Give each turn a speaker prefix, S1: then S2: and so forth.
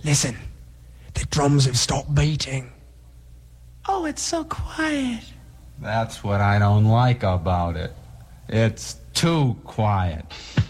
S1: Listen, the drums have stopped beating.
S2: Oh, it's so quiet.
S3: That's what I don't like about it. It's too quiet.